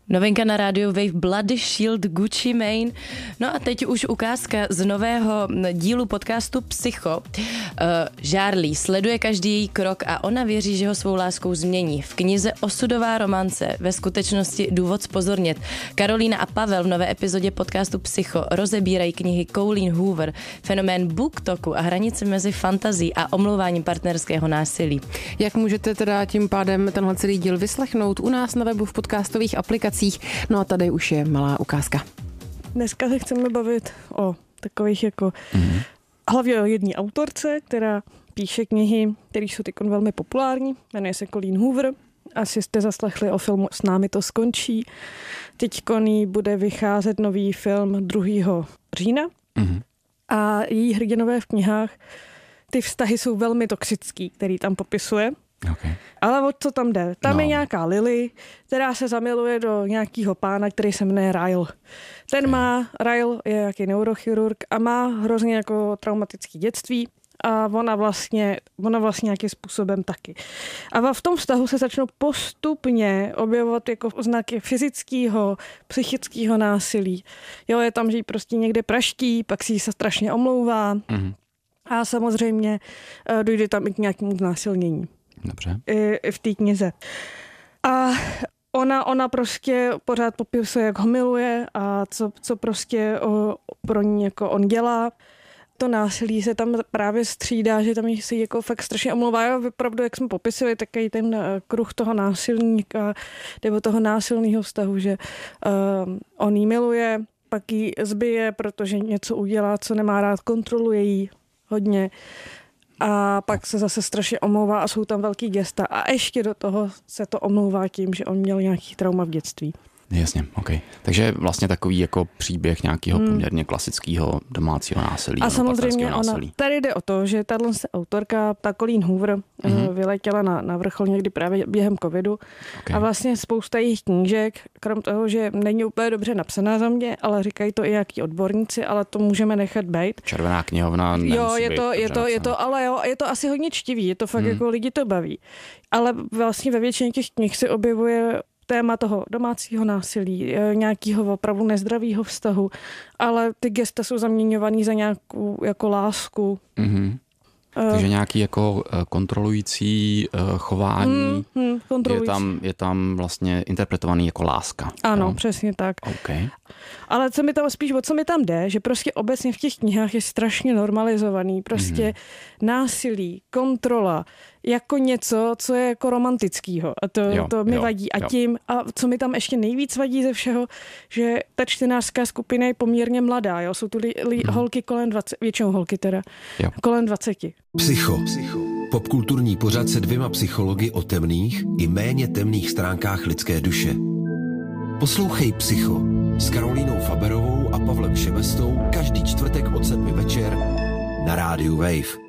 Novinka na rádiu Wave, Bloody Shield, Gucci Mane. No a teď už ukázka z nového dílu podcastu Psycho. Žárlí sleduje každý její krok a ona věří, že ho svou láskou změní. V knize Osudová romance, ve skutečnosti důvod zpozornět. Karolína a Pavel v nové epizodě podcastu Psycho rozebírají knihy Colleen Hoover, fenomén booktoku a hranice mezi fantazí a omlouváním partnerského násilí. Jak můžete teda tím pádem tenhle celý díl vyslechnout u nás na webu v podcastových aplikacích? No a tady už je malá ukázka. Dneska se chceme bavit o takových jako hlavně o jedné autorce, která píše knihy, které jsou teď velmi populární. Jmenuje se Colleen Hoover. Asi jste zaslechli o filmu S námi to skončí. Teď bude vycházet nový film 2. října. A její hrdinové v knihách, ty vztahy jsou velmi toxický, který tam popisuje. Okay. Ale o co tam jde? Tam je nějaká Lily, která se zamiluje do nějakého pána, který se jmenuje Ryle. Ryle je nějaký neurochirurg a má hrozně jako traumatické dětství a ona vlastně nějakým způsobem taky. A v tom vztahu se začnou postupně objevovat jako znaky fyzického, psychického násilí. Jo, je tam, že jí prostě někde praští, pak si ji se strašně omlouvá a samozřejmě dojde tam i k nějakému znásilnění. Dobře. I v té knize. A ona prostě pořád popisuje, jak ho miluje a co prostě pro ní jako on dělá. To násilí se tam právě střídá, že tam si jako fakt strašně omlouvá. Opravdu, jak jsme popisili, takový ten kruh toho násilníka nebo toho násilného vztahu, že on jí miluje, pak ji zbije, protože něco udělá, co nemá rád, kontroluje jí hodně. A pak se zase strašně omlouvá a jsou tam velký gesta. A ještě do toho se to omlouvá tím, že on měl nějaký trauma v dětství. Jasně, ok. Takže vlastně takový jako příběh nějakého poměrně klasického domácího násilí. A samozřejmě tady jde o to, že tato autorka, ta Colleen Hoover, vyletěla na vrchol někdy právě během covidu. Okay. A vlastně spousta jejich knížek, krom toho, že není úplně dobře napsaná za mě, ale říkají to i nějaký odborníci, ale to můžeme nechat být. Červená knihovna nemusí je to, ale jo, je to asi hodně čtivý, je to fakt jako lidi to baví. Ale vlastně ve většině těch knih se objevuje téma toho domácího násilí, nějakého opravdu nezdravého vztahu, ale ty gesta jsou zaměňovaný za nějakou jako lásku. Takže nějaký jako kontrolující chování je tam vlastně interpretovaný jako láska. Ano, jo? Přesně tak. Okay. Ale o co mi tam jde, že prostě obecně v těch knihách je strašně normalizovaný. Prostě násilí, kontrola, jako něco, co je jako romantického. A to mi vadí. A co mi tam ještě nejvíc vadí ze všeho, že ta čtenářská skupina je poměrně mladá. Jo? Jsou tu holky kolem 20, většinou holky teda, kolem 20. Psycho. Popkulturní pořad se 2 psychologi o temných i méně temných stránkách lidské duše. Poslouchej Psycho s Karolínou Faberovou a Pavlem Šebestou každý čtvrtek od 7 večer na rádiu Wave.